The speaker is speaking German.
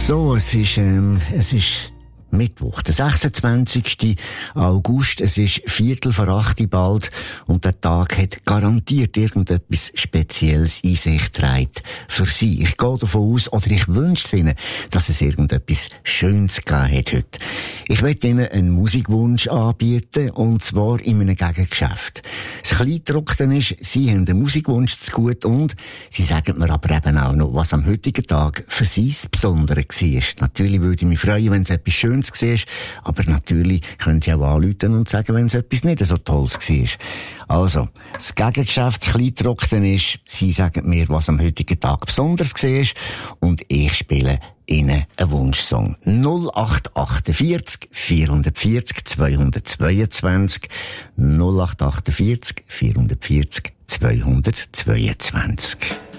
So, es ist Mittwoch, der 26. August, es ist 7:45 bald und der Tag hat garantiert irgendetwas Spezielles in sich trägt für Sie. Ich gehe davon aus, oder ich wünsche es Ihnen, dass es irgendetwas Schönes gegeben hat heute. Ich möchte Ihnen einen Musikwunsch anbieten, und zwar in einem Gegengeschäft. Das Kleingedruckte ist, Sie haben einen Musikwunsch zu gut und Sie sagen mir aber eben auch noch, was am heutigen Tag für Sie das Besondere war. Natürlich würde ich mich freuen, wenn es etwas Schönes war, aber natürlich können Sie auch anrufen und sagen, wenn es etwas nicht so Tolles war. Also, das Gegengeschäft, das Kleingedruckte ist, Sie sagen mir, was am heutigen Tag besonders war, und ich spiele Ihnen einen Wunschsong. 0848 440 222 0848 440 222.